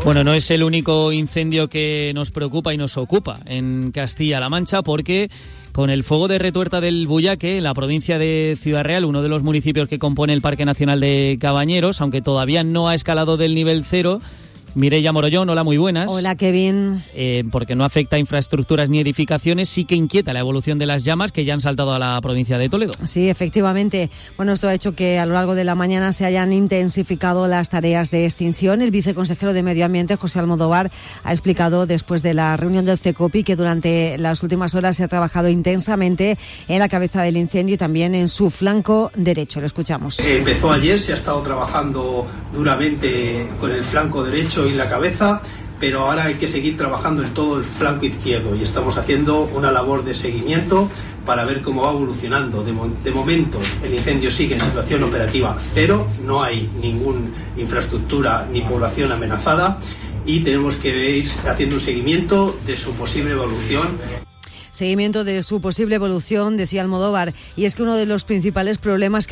Bueno, no es el único incendio que nos preocupa y nos ocupa en Castilla-La Mancha, porque con el fuego de Retuerta del Buyaque, en la provincia de Ciudad Real, uno de los municipios que compone el Parque Nacional de Cabañeros, aunque todavía no ha escalado del nivel 0, Mireia Morollón, hola, muy buenas. Hola, Kevin. Porque no afecta a infraestructuras ni edificaciones, sí que inquieta la evolución de las llamas que ya han saltado a la provincia de Toledo. Sí, efectivamente. Bueno, esto ha hecho que a lo largo de la mañana se hayan intensificado las tareas de extinción. El viceconsejero de Medio Ambiente, José Almodóvar, ha explicado después de la reunión del CECOPI que durante las últimas horas se ha trabajado intensamente en la cabeza del incendio y también en su flanco derecho. Lo escuchamos. Empezó ayer, se ha estado trabajando duramente con el flanco derecho y la cabeza, pero ahora hay que seguir trabajando en todo el flanco izquierdo y estamos haciendo una labor de seguimiento para ver cómo va evolucionando. De momento el incendio sigue en situación operativa 0, no hay ninguna infraestructura ni población amenazada y tenemos que ir haciendo un seguimiento de su posible evolución. Seguimiento de su posible evolución, decía Almodóvar, y es que uno de los principales problemas